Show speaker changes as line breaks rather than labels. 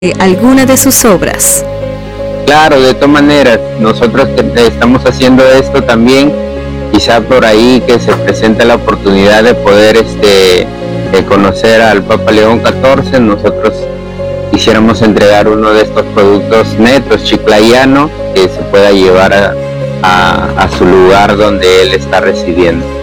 alguna de sus obras.
Claro, de todas maneras, nosotros estamos haciendo esto también, quizá por ahí que se presenta la oportunidad de poder de conocer al Papa León XIV, nosotros quisiéramos entregar uno de estos productos netos chiclayano que se pueda llevar a su lugar donde él está residiendo.